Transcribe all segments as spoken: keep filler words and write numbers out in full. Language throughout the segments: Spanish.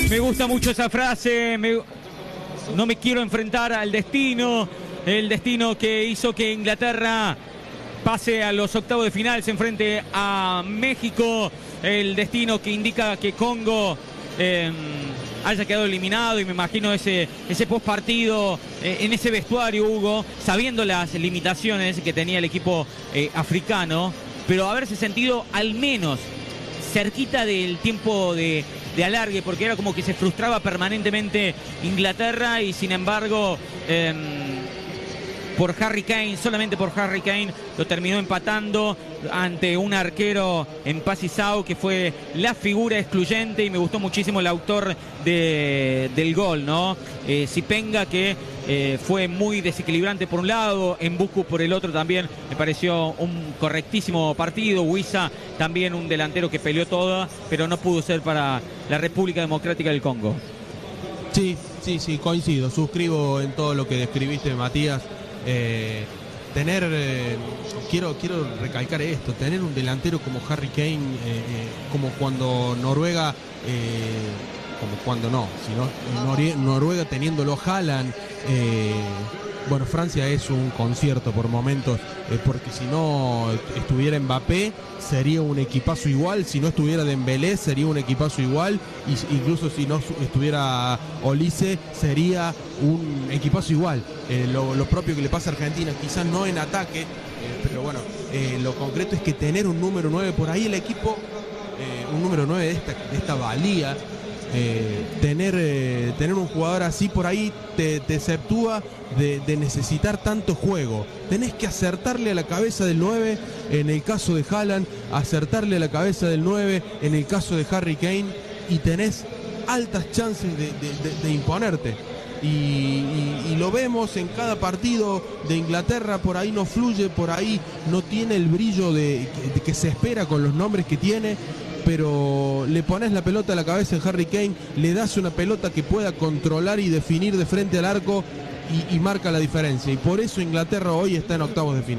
Me gusta mucho esa frase. Me... No me quiero enfrentar al destino. El destino que hizo que Inglaterra pase a los octavos de final, se enfrente a México. El destino que indica que Congo eh, haya quedado eliminado. Y me imagino ese, ese post partido eh, en ese vestuario, Hugo, sabiendo las limitaciones que tenía el equipo eh, africano, pero haberse sentido al menos cerquita del tiempo de, de alargue, porque era como que se frustraba permanentemente Inglaterra y sin embargo eh, por Harry Kane, solamente por Harry Kane, lo terminó empatando ante un arquero en Pacisao que fue la figura excluyente, y me gustó muchísimo el autor de, del gol, ¿no? Eh, Sipenga, que eh, fue muy desequilibrante por un lado, Mbuku por el otro también, me pareció un correctísimo partido. Wissa también un delantero que peleó toda, pero no pudo ser para la República Democrática del Congo. Sí, sí, sí, coincido, suscribo en todo lo que describiste, Matías. Eh, tener, eh, quiero, quiero recalcar esto, tener un delantero como Harry Kane, eh, eh, como cuando Noruega, eh, como cuando no, sino Noruega teniéndolo Haaland, eh, bueno, Francia es un concierto por momentos, eh, porque si no estuviera Mbappé sería un equipazo igual, si no estuviera Dembélé sería un equipazo igual, y incluso si no estuviera Olise sería un equipazo igual. Eh, lo, lo propio que le pasa a Argentina, quizás no en ataque, eh, pero bueno, eh, lo concreto es que tener un número nueve por ahí, el equipo, eh, un número nueve de esta, de esta valía, Eh, tener, eh, tener un jugador así por ahí te, te exceptúa de, de necesitar tanto juego. Tenés que acertarle a la cabeza del nueve en el caso de Haaland, acertarle a la cabeza del nueve en el caso de Harry Kane, y tenés altas chances de, de, de, de imponerte. Y, y, y lo vemos en cada partido de Inglaterra, por ahí no fluye, por ahí no tiene el brillo de, de que se espera con los nombres que tiene, pero le pones la pelota a la cabeza en Harry Kane, le das una pelota que pueda controlar y definir de frente al arco y, y marca la diferencia. Y por eso Inglaterra hoy está en octavos de final.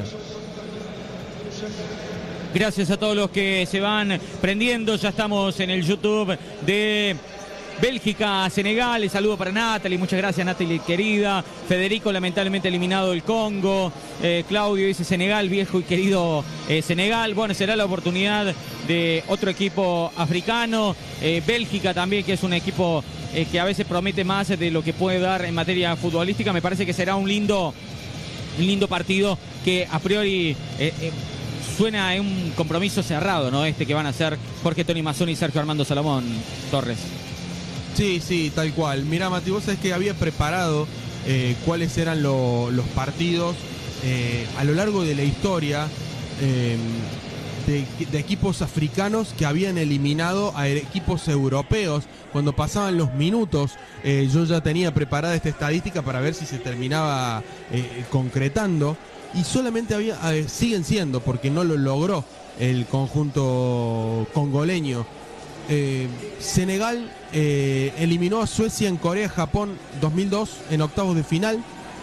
Gracias a todos los que se van prendiendo. Ya estamos en el YouTube de Bélgica, Senegal. El saludo para Natalie, muchas gracias, Natalie querida. Federico, lamentablemente eliminado del Congo. eh, Claudio dice Senegal, viejo y querido eh, Senegal. Bueno, será la oportunidad de otro equipo africano. eh, Bélgica también, que es un equipo eh, que a veces promete más de lo que puede dar en materia futbolística. Me parece que será un lindo, un lindo partido que a priori eh, eh, suena a un compromiso cerrado, ¿no? Este que van a hacer Jorge Tony Mazzoni y Sergio Armando Salomón Torres. Sí, sí, tal cual. Mirá, Mati, vos sabés que había preparado eh, cuáles eran lo, los partidos eh, a lo largo de la historia eh, de, de equipos africanos que habían eliminado a equipos europeos. Cuando pasaban los minutos, eh, yo ya tenía preparada esta estadística para ver si se terminaba eh, concretando. Y solamente había, eh, siguen siendo, porque no lo logró el conjunto congoleño. Eh, Senegal eh, eliminó a Suecia en Corea-Japón dos mil dos en octavos de final.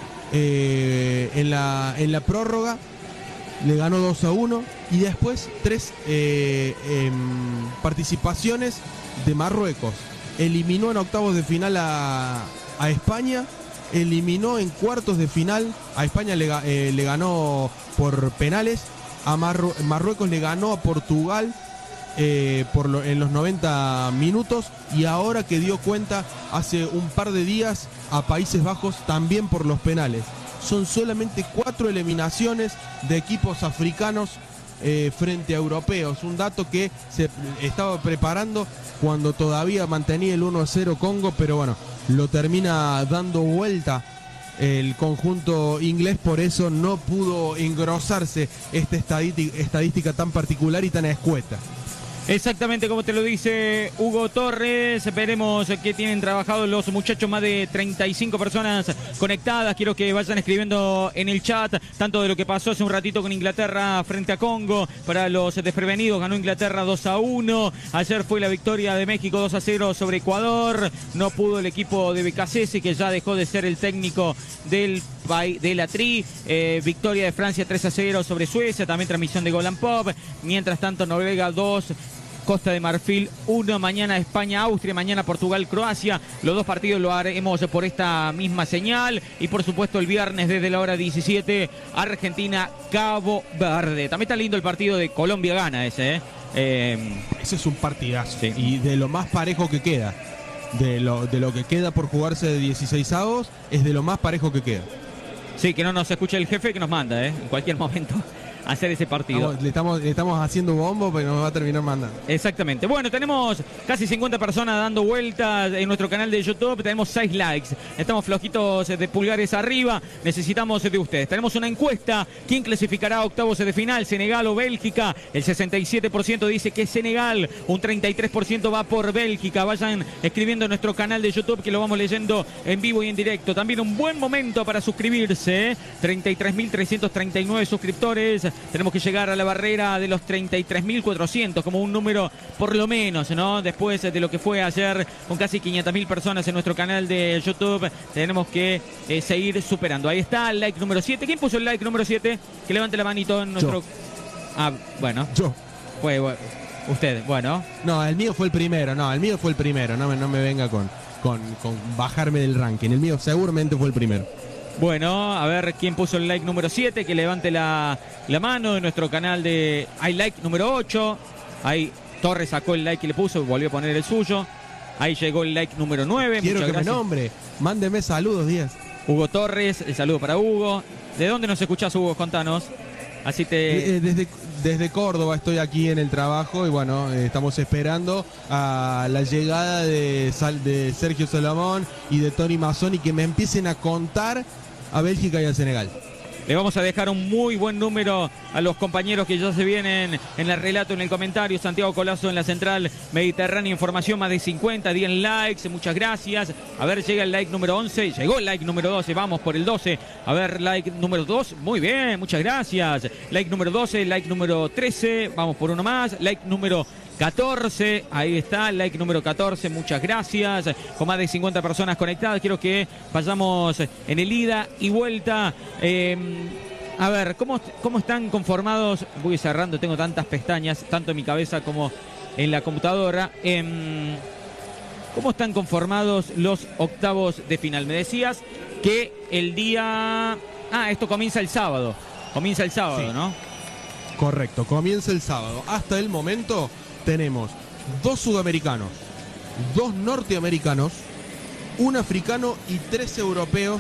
Eh, en, la, en la prórroga le ganó dos a uno, y después tres eh, eh, participaciones de Marruecos. Eliminó en octavos de final a, a España, eliminó en cuartos de final a España, le, eh, le ganó por penales, a Marru Marruecos le ganó a Portugal Eh, por lo, en los noventa minutos, y ahora que dio cuenta hace un par de días a Países Bajos también por los penales. Son solamente cuatro eliminaciones de equipos africanos eh, frente a europeos, un dato que se estaba preparando cuando todavía mantenía el uno a cero Congo, pero bueno, lo termina dando vuelta el conjunto inglés, por eso no pudo engrosarse esta estadística, estadística tan particular y tan escueta. Exactamente como te lo dice Hugo Torres. Veremos qué tienen trabajado los muchachos, más de treinta y cinco personas conectadas. Quiero que vayan escribiendo en el chat, tanto de lo que pasó hace un ratito con Inglaterra frente a Congo. Para los desprevenidos, ganó Inglaterra dos a uno. Ayer fue la victoria de México dos a cero sobre Ecuador. No pudo el equipo de Becasese, que ya dejó de ser el técnico del de la Tri. Eh, victoria de Francia tres a cero sobre Suecia, también transmisión de Golan Pop. Mientras tanto, Noruega dos, Costa de Marfil uno, mañana España, Austria, mañana Portugal, Croacia. Los dos partidos lo haremos por esta misma señal. Y por supuesto el viernes desde la hora diecisiete, Argentina, Cabo Verde. También está lindo el partido de Colombia-Ghana ese, ¿eh? Eh, ese es un partidazo. Sí. Y de lo más parejo que queda. De lo, de lo que queda por jugarse de dieciseisavos, es de lo más parejo que queda. Sí, que no nos escuche el jefe que nos manda, ¿eh? En cualquier momento hacer ese partido. Estamos, le, estamos, le estamos haciendo bombo, pero nos va a terminar mandando. Exactamente. Bueno, tenemos casi cincuenta personas dando vueltas en nuestro canal de YouTube. Tenemos seis likes. Estamos flojitos de pulgares arriba. Necesitamos de ustedes. Tenemos una encuesta. ¿Quién clasificará a octavos de final? ¿Senegal o Bélgica? El sesenta y siete por ciento dice que es Senegal. Un treinta y tres por ciento va por Bélgica. Vayan escribiendo en nuestro canal de YouTube que lo vamos leyendo en vivo y en directo. También un buen momento para suscribirse. ¿eh? treinta y tres mil trescientos treinta y nueve suscriptores. Tenemos que llegar a la barrera de los treinta y tres mil cuatrocientos, como un número por lo menos, ¿no? Después de lo que fue ayer con casi quinientas mil personas en nuestro canal de YouTube, tenemos que eh, seguir superando. Ahí está el like número siete. ¿Quién puso el like número siete? Que levante la manito en nuestro... Yo. Ah, bueno. Yo. Fue bueno. Usted, bueno. No, el mío fue el primero, no, el mío fue el primero. No me, no me venga con, con, con bajarme del ranking. El mío seguramente fue el primero. Bueno, a ver quién puso el like número siete, que levante la, la mano en nuestro canal de... Hay like número ocho, ahí Torres sacó el like y le puso, volvió a poner el suyo. Ahí llegó el like número nueve. Quiero Muchas que gracias. me nombre, mándeme saludos, Díaz. Hugo Torres, el saludo para Hugo. ¿De dónde nos escuchás, Hugo? Contanos. Así te... Eh, Desde, desde Córdoba estoy aquí en el trabajo y bueno, eh, estamos esperando a la llegada de, Sal- de Sergio Salomón y de Tony Mazzoni, que me empiecen a contar a Bélgica y a Senegal. Le vamos a dejar un muy buen número a los compañeros que ya se vienen en el relato, en el comentario. Santiago Colazo en la central Mediterránea, información, más de cincuenta, diez likes, muchas gracias. A ver, llega el like número once, llegó el like número doce, vamos por el doce. A ver, like número dos, muy bien, muchas gracias. Like número doce, like número trece, vamos por uno más. Like número catorce, ahí está, like número catorce, muchas gracias. Con más de cincuenta personas conectadas, quiero que vayamos en el ida y vuelta. Eh, a ver, ¿cómo, ¿cómo están conformados? Voy cerrando, tengo tantas pestañas, tanto en mi cabeza como en la computadora. Eh, ¿Cómo están conformados los octavos de final? Me decías que el día... Ah, esto comienza el sábado. Comienza el sábado, Sí. ¿no? Correcto, comienza el sábado. Hasta el momento tenemos dos sudamericanos, dos norteamericanos, un africano y tres europeos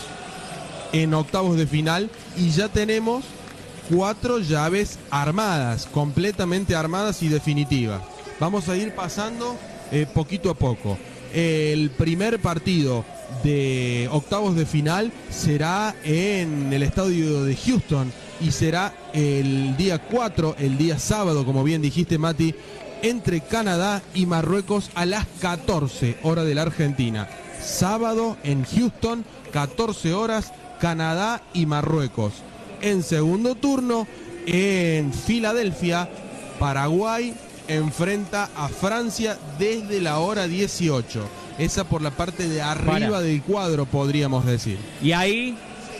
en octavos de final, y ya tenemos cuatro llaves armadas, completamente armadas y definitivas. Vamos a ir pasando eh, poquito a poco. El primer partido de octavos de final será en el estadio de Houston y será el día cuatro, el día sábado, como bien dijiste, Mati, entre Canadá y Marruecos a las catorce, hora de la Argentina. Sábado en Houston, catorce horas, Canadá y Marruecos. En segundo turno, en Filadelfia, Paraguay enfrenta a Francia desde la hora dieciocho. Esa por la parte de arriba Para. del cuadro, podríamos decir. Y ahí,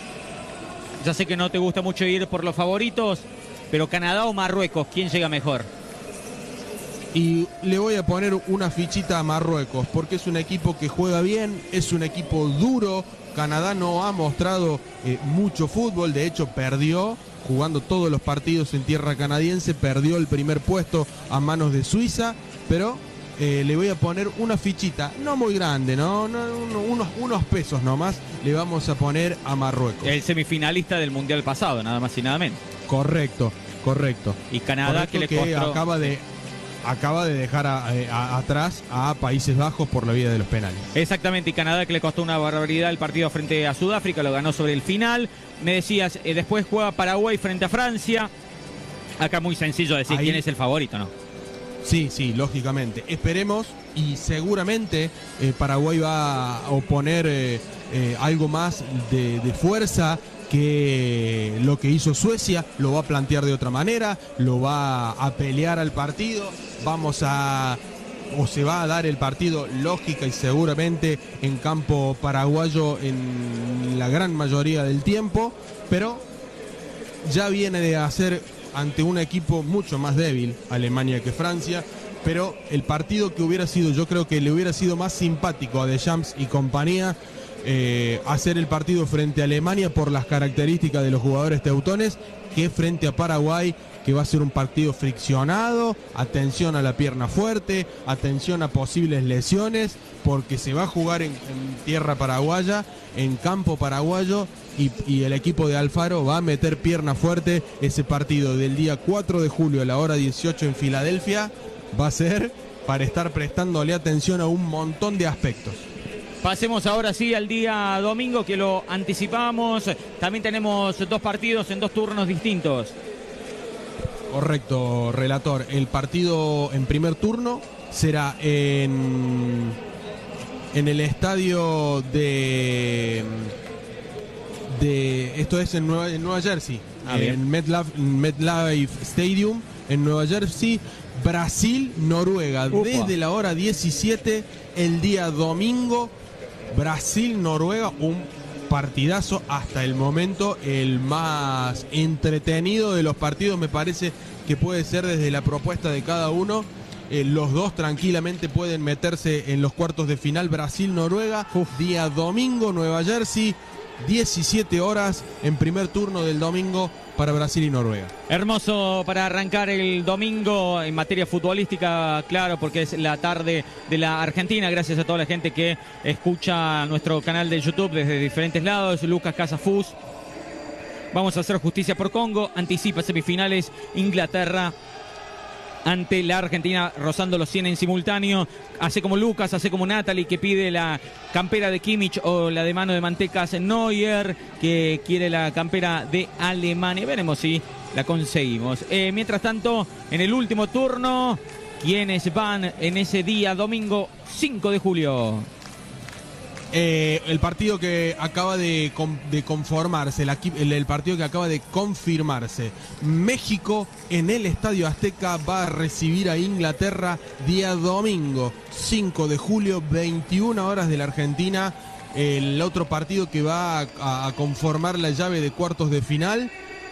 ya sé que no te gusta mucho ir por los favoritos, pero Canadá o Marruecos, ¿quién llega mejor? Y le voy a poner una fichita a Marruecos, porque es un equipo que juega bien, es un equipo duro. Canadá no ha mostrado eh, mucho fútbol, de hecho perdió, jugando todos los partidos en tierra canadiense, perdió el primer puesto a manos de Suiza, pero eh, le voy a poner una fichita, no muy grande, ¿no? no, no unos, unos pesos nomás le vamos a poner a Marruecos. El semifinalista del Mundial pasado, nada más y nada menos. Correcto, correcto. Y Canadá, Correcto, que le que costó... acaba de... acaba de dejar a, a, atrás a Países Bajos por la vía de los penales. Exactamente, y Canadá, que le costó una barbaridad el partido frente a Sudáfrica, lo ganó sobre el final. Me decías, eh, después juega Paraguay frente a Francia. Acá muy sencillo decir Ahí... quién es el favorito, ¿no? Sí, sí, lógicamente. Esperemos, y seguramente eh, Paraguay va a oponer eh, eh, algo más de, de fuerza que lo que hizo Suecia. Lo va a plantear de otra manera, lo va a pelear al partido. Vamos a... o se va a dar el partido lógica y seguramente en campo paraguayo en la gran mayoría del tiempo, pero ya viene de hacer ante un equipo mucho más débil, Alemania, que Francia, pero el partido que hubiera sido, yo creo que le hubiera sido más simpático a Deschamps y compañía eh, hacer el partido frente a Alemania por las características de los jugadores teutones que frente a Paraguay, que va a ser un partido friccionado, atención a la pierna fuerte, atención a posibles lesiones, porque se va a jugar en, en tierra paraguaya, en campo paraguayo, y, y el equipo de Alfaro va a meter pierna fuerte. Ese partido del día cuatro de julio a la hora dieciocho en Filadelfia va a ser para estar prestándole atención a un montón de aspectos. Pasemos ahora sí al día domingo, que lo anticipamos. También tenemos dos partidos en dos turnos distintos. Correcto, relator. El partido en primer turno será en, en el estadio de, de esto es en Nueva, en Nueva Jersey, ah, en MetLife, MetLife Stadium en Nueva Jersey. Brasil, Noruega, Upa. Desde la hora diecisiete el día domingo. Brasil, Noruega, un partidazo hasta el momento, el más entretenido de los partidos, me parece que puede ser desde la propuesta de cada uno. Eh, los dos tranquilamente pueden meterse en los cuartos de final. Brasil, Noruega, Uf. Día domingo, Nueva Jersey, diecisiete horas en primer turno del domingo para Brasil y Noruega. Hermoso para arrancar el domingo en materia futbolística, claro, porque es la tarde de la Argentina. Gracias a toda la gente que escucha nuestro canal de YouTube desde diferentes lados. Lucas Casafús. Vamos a hacer justicia por Congo. Anticipa semifinales Inglaterra ante la Argentina, rozando los cien en simultáneo. Hace como Lucas, hace como Natalie, que pide la campera de Kimmich o la de mano de Mantecas Neuer, que quiere la campera de Alemania. Veremos si la conseguimos. Eh, mientras tanto, en el último turno, ¿quiénes van en ese día domingo cinco de julio? Eh, el partido que acaba de, de conformarse, el, el partido que acaba de confirmarse. México en el Estadio Azteca va a recibir a Inglaterra día domingo, cinco de julio, veintiuna horas de la Argentina. El otro partido que va a, a conformar la llave de cuartos de final.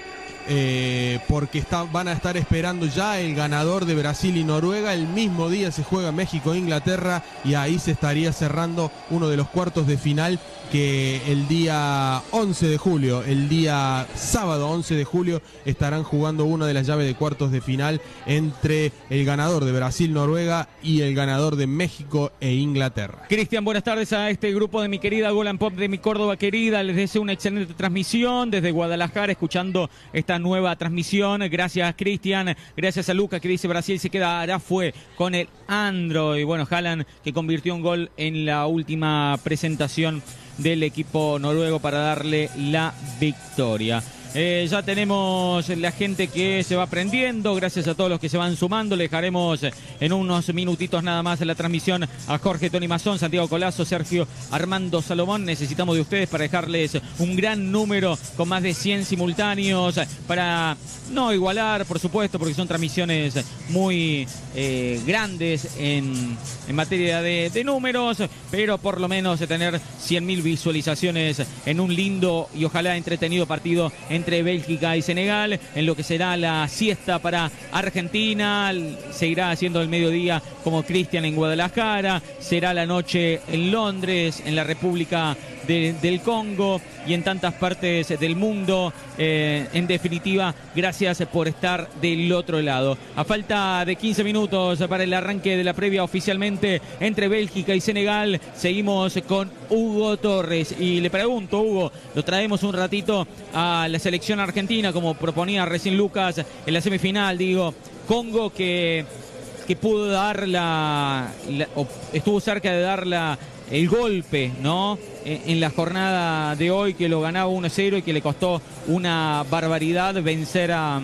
Eh, porque está, van a estar esperando ya el ganador de Brasil y Noruega. El mismo día se juega México e Inglaterra, y ahí se estaría cerrando uno de los cuartos de final, que el día once de julio, el día sábado once de julio, estarán jugando una de las llaves de cuartos de final entre el ganador de Brasil-Noruega y el ganador de México e Inglaterra. Cristian, buenas tardes a este grupo de mi querida Golan Pop, de mi Córdoba querida. Les deseo una excelente transmisión desde Guadalajara, escuchando esta nueva transmisión. Gracias, Cristian. Gracias a Lucas, que dice Brasil se quedará fue con el Android. Bueno, Haaland, que convirtió un gol en la última presentación del equipo noruego para darle la victoria. Eh, ya tenemos la gente que se va prendiendo. Gracias a todos los que se van sumando. Le dejaremos en unos minutitos nada más la transmisión a Jorge Tony Mazón, Santiago Colazo, Sergio Armando Salomón. Necesitamos de ustedes para dejarles un gran número con más de cien simultáneos, para no igualar, por supuesto, porque son transmisiones muy eh, grandes en, en materia de, de números, pero por lo menos tener cien mil visualizaciones en un lindo y ojalá entretenido partido en entre Bélgica y Senegal, en lo que será la siesta para Argentina. Seguirá haciendo el mediodía como Cristian en Guadalajara, será la noche en Londres, en la República de, del Congo y en tantas partes del mundo. Eh, en definitiva, gracias por estar del otro lado. A falta de quince minutos para el arranque de la previa oficialmente entre Bélgica y Senegal, seguimos con Hugo Torres y le pregunto, Hugo, lo traemos un ratito a la selección argentina, como proponía recién Lucas, en la semifinal, digo, Congo que, que pudo dar la, la o estuvo cerca de dar la el golpe, ¿no? En la jornada de hoy, que lo ganaba uno cero y que le costó una barbaridad vencer a,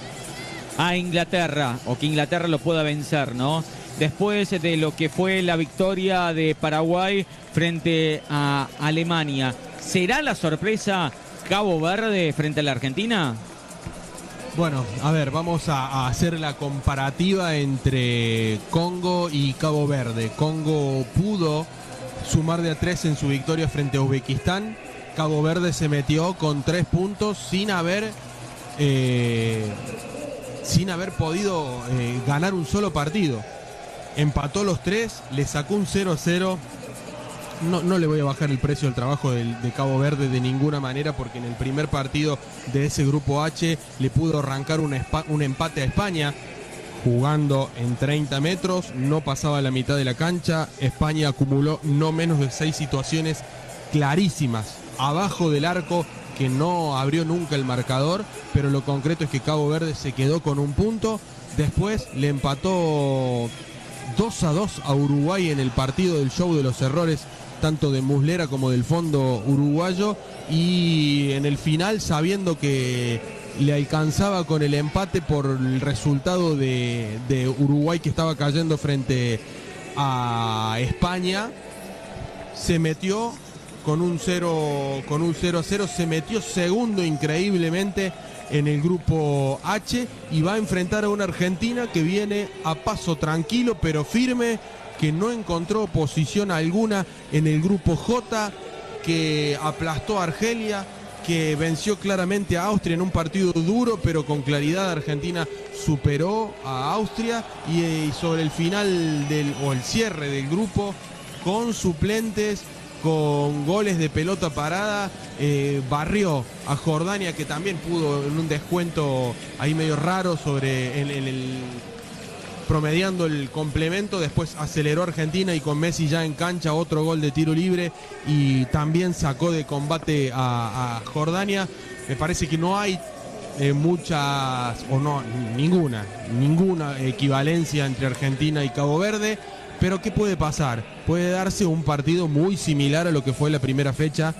a Inglaterra, o que Inglaterra lo pueda vencer, ¿no? Después de lo que fue la victoria de Paraguay frente a Alemania, ¿será la sorpresa Cabo Verde frente a la Argentina? Bueno, a ver, vamos a, a hacer la comparativa entre Congo y Cabo Verde. Congo pudo sumar de a tres en su victoria frente a Uzbekistán. Cabo Verde se metió con tres puntos sin haber eh, sin haber podido eh, ganar un solo partido. empató los tres, le sacó un cero a cero. No, no le voy a bajar el precio del trabajo de, de Cabo Verde de ninguna manera, porque en el primer partido de ese grupo H le pudo arrancar un, espa, un empate a España jugando en treinta metros, no pasaba la mitad de la cancha. España acumuló no menos de seis situaciones clarísimas abajo del arco que no abrió nunca el marcador, pero lo concreto es que Cabo Verde se quedó con un punto. Después le empató dos a dos a Uruguay en el partido del show de los errores, tanto de Muslera como del fondo uruguayo, y en el final, sabiendo que le alcanzaba con el empate por el resultado de, de Uruguay que estaba cayendo frente a España, se metió con un cero con un cero a cero, se metió segundo increíblemente en el grupo H y va a enfrentar a una Argentina que viene a paso tranquilo pero firme, que no encontró posición alguna en el grupo J, que aplastó a Argelia, que venció claramente a Austria en un partido duro, pero con claridad Argentina superó a Austria, y, y sobre el final del, o el cierre del grupo, con suplentes, con goles de pelota parada, eh, barrió a Jordania, que también pudo en un descuento ahí medio raro sobre en, en el promediando el complemento. Después aceleró Argentina y con Messi ya en cancha otro gol de tiro libre y también sacó de combate a, a Jordania. Me parece que no hay eh, muchas o no ninguna ninguna equivalencia entre Argentina y Cabo Verde. Pero ¿qué puede pasar? Puede darse un partido muy similar a lo que fue la primera fecha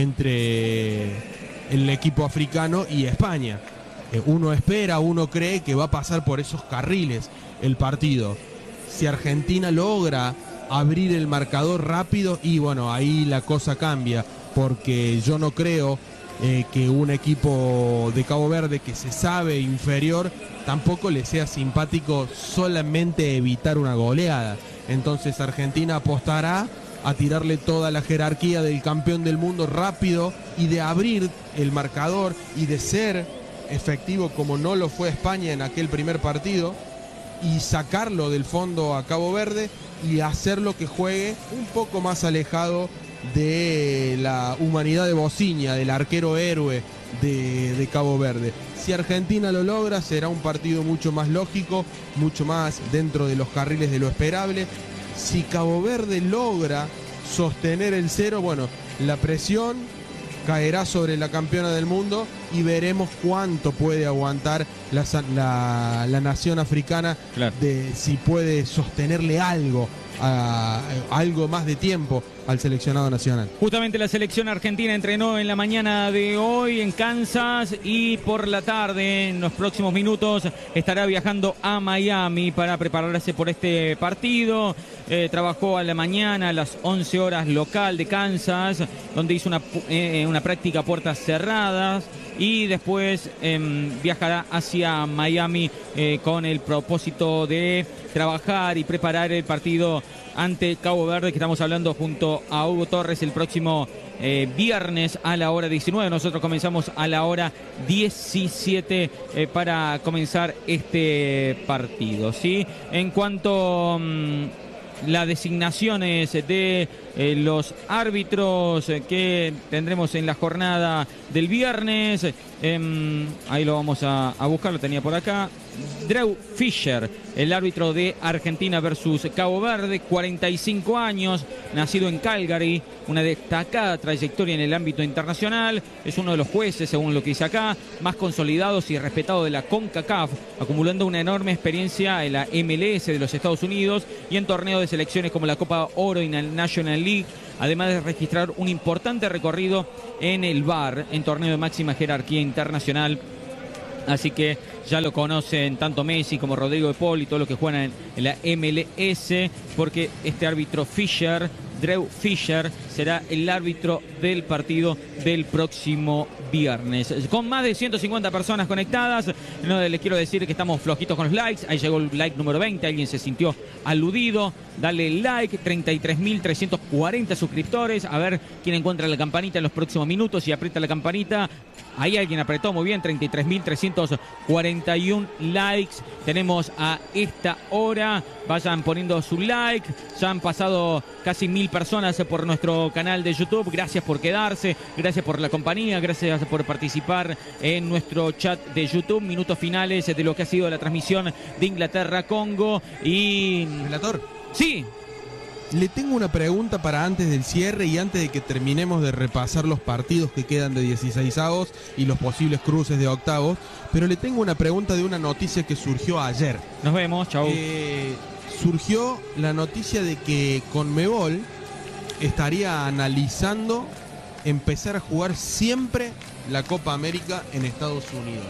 entre el equipo africano y España. Eh, uno espera, uno cree que va a pasar por esos carriles el partido. Si Argentina logra abrir el marcador rápido, y bueno, ahí la cosa cambia, porque yo no creo eh, que un equipo de Cabo Verde que se sabe inferior tampoco le sea simpático solamente evitar una goleada. Entonces Argentina apostará a tirarle toda la jerarquía del campeón del mundo rápido y de abrir el marcador y de ser efectivo como no lo fue España en aquel primer partido, y sacarlo del fondo a Cabo Verde y hacerlo que juegue un poco más alejado de la humanidad de Bociña, del arquero héroe de, de Cabo Verde. Si Argentina lo logra, será un partido mucho más lógico, mucho más dentro de los carriles de lo esperable. Si Cabo Verde logra sostener el cero, bueno, la presión caerá sobre la campeona del mundo y veremos cuánto puede aguantar la, la, la nación africana, claro, de si puede sostenerle algo, a, a algo más de tiempo al seleccionado nacional. Justamente la selección argentina entrenó en la mañana de hoy en Kansas y por la tarde, en los próximos minutos, estará viajando a Miami para prepararse por este partido. Eh, trabajó a la mañana a las once horas local de Kansas, donde hizo una, eh, una práctica a puertas cerradas, y después eh, viajará hacia Miami eh, con el propósito de trabajar y preparar el partido ante Cabo Verde, que estamos hablando junto a Hugo Torres el próximo eh, viernes a la hora diecinueve. Nosotros comenzamos a la hora diecisiete eh, para comenzar este partido, ¿sí? En cuanto mmm, las designaciones de eh, los árbitros eh, que tendremos en la jornada del viernes, eh, ahí lo vamos a, a buscar, lo tenía por acá. Drew Fisher, el árbitro de Argentina versus Cabo Verde, cuarenta y cinco años, nacido en Calgary, una destacada trayectoria en el ámbito internacional, es uno de los jueces, según lo que dice acá, más consolidados y respetados de la CONCACAF, acumulando una enorme experiencia en la M L S de los Estados Unidos y en torneos de selecciones como la Copa Oro y la National League, además de registrar un importante recorrido en el V A R, en torneo de máxima jerarquía internacional. Así que ya lo conocen tanto Messi como Rodrigo de Paul y todos los que juegan en, en la M L S, porque este árbitro Fisher Drew Fisher será el árbitro del partido del próximo viernes. Con más de ciento cincuenta personas conectadas, no les quiero decir que estamos flojitos con los likes. Ahí llegó el like número veinte, alguien se sintió aludido. Dale like, treinta y tres mil trescientos cuarenta suscriptores. A ver quién encuentra la campanita en los próximos minutos y aprieta la campanita. Ahí alguien apretó muy bien, treinta y tres mil trescientos cuarenta y uno likes. Tenemos a esta hora. Vayan poniendo su like. Ya han pasado casi mil personas por nuestro canal de YouTube. Gracias por quedarse, gracias por la compañía, gracias por participar en nuestro chat de YouTube. Minutos finales de lo que ha sido la transmisión de Inglaterra-Congo. Y... Relator. Sí. Le tengo una pregunta para antes del cierre y antes de que terminemos de repasar los partidos que quedan de dieciseisavos y los posibles cruces de octavos, pero le tengo una pregunta de una noticia que surgió ayer. Nos vemos, chau. Eh, surgió la noticia de que Conmebol estaría analizando empezar a jugar siempre la Copa América en Estados Unidos.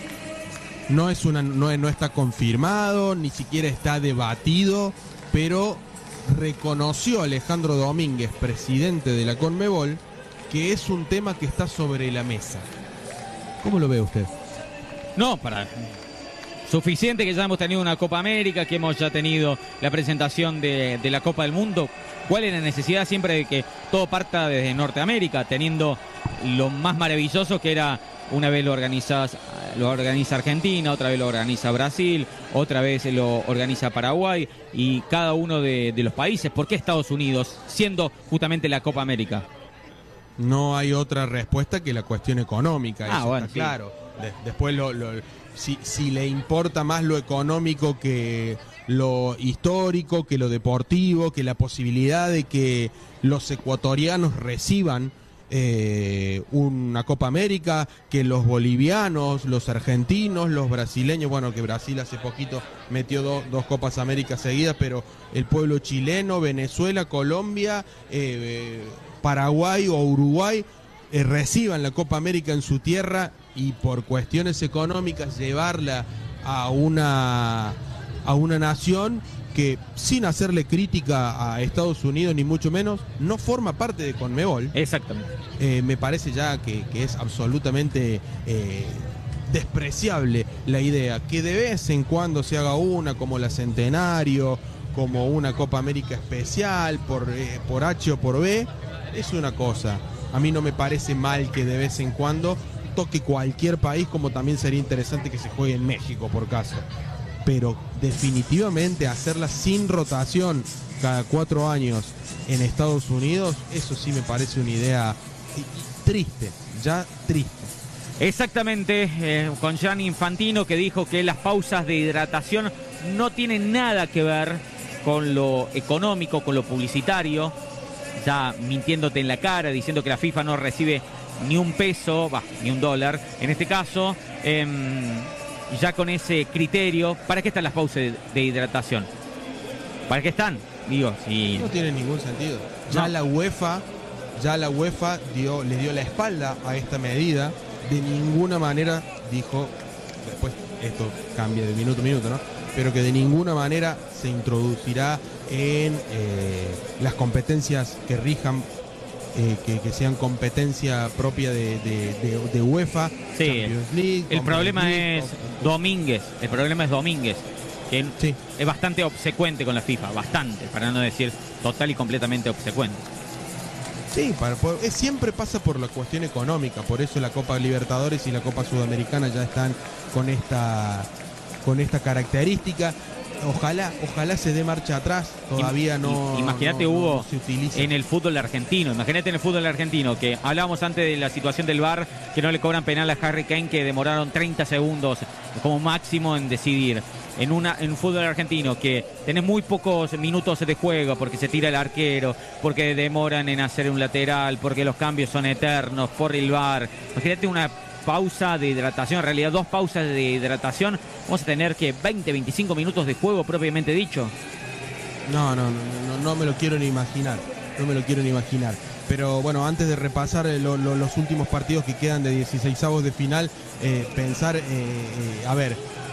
No es una, no, no está confirmado, ni siquiera está debatido, pero reconoció Alejandro Domínguez, presidente de la Conmebol, que es un tema que está sobre la mesa. ¿Cómo lo ve usted? No, para... Suficiente que ya hemos tenido una Copa América, que hemos ya tenido la presentación de, de la Copa del Mundo. ¿Cuál es la necesidad siempre de que todo parta desde Norteamérica, teniendo lo más maravilloso que era una vez lo organiza, lo organiza Argentina, otra vez lo organiza Brasil, otra vez lo organiza Paraguay y cada uno de, de los países? ¿Por qué Estados Unidos, siendo justamente la Copa América? No hay otra respuesta que la cuestión económica, ah, eso bueno, está sí. claro. De, después lo... lo Si, si le importa más lo económico que lo histórico, que lo deportivo, que la posibilidad de que los ecuatorianos reciban eh, una Copa América, que los bolivianos, los argentinos, los brasileños, bueno, que Brasil hace poquito metió do, dos Copas América seguidas, pero el pueblo chileno, Venezuela, Colombia, eh, Paraguay o Uruguay eh, reciban la Copa América en su tierra y por cuestiones económicas llevarla a una a una nación que, sin hacerle crítica a Estados Unidos ni mucho menos, no forma parte de Conmebol. Exactamente. Eh, me parece ya que, que es absolutamente eh, despreciable la idea que de vez en cuando se haga una como la Centenario, como una Copa América especial por, eh, por H o por B. Es una cosa. A mí no me parece mal que de vez en cuando toque cualquier país, como también sería interesante que se juegue en México por caso, pero definitivamente hacerla sin rotación cada cuatro años en Estados Unidos, eso sí me parece una idea triste, ya triste. Exactamente, eh, con Gianni Infantino, que dijo que las pausas de hidratación no tienen nada que ver con lo económico, con lo publicitario, ya mintiéndote en la cara, diciendo que la FIFA no recibe ni un peso, bah, ni un dólar, en este caso, eh, ya con ese criterio. ¿Para qué están las pausas de, de hidratación? ¿Para qué están? Digo, si... No tiene ningún sentido. Ya no. la UEFA, ya la UEFA dio, le dio la espalda a esta medida. De ninguna manera dijo, después esto cambia de minuto a minuto, ¿no? Pero que de ninguna manera se introducirá en eh, las competencias que rijan. Eh, que, que sean competencia propia de, de, de, de UEFA, sí. Champions League. El problema League, es Domínguez, el problema es Domínguez, que sí. es bastante obsecuente con la FIFA, bastante, para no decir total y completamente obsecuente. Sí, para, por, es, siempre pasa por la cuestión económica, por eso la Copa Libertadores y la Copa Sudamericana ya están con esta, con esta característica. Ojalá, ojalá se dé marcha atrás, todavía no. Imagínate, no, Hugo, no se utiliza. En el fútbol argentino, imagínate en el fútbol argentino, que hablábamos antes de la situación del V A R, que no le cobran penal a Harry Kane, que demoraron treinta segundos como máximo en decidir. En, una, en un fútbol argentino que tenés muy pocos minutos de juego porque se tira el arquero, porque demoran en hacer un lateral, porque los cambios son eternos, por el V A R. Imagínate una pausa de hidratación, en realidad dos pausas de hidratación, vamos a tener que veinte, veinticinco minutos de juego propiamente dicho. No, no, no, no, no me lo quiero ni imaginar, no me lo quiero ni imaginar. Pero bueno, antes de repasar eh, lo, lo, los últimos partidos que quedan de dieciseisavos de final, eh, pensar, eh, eh, a ver,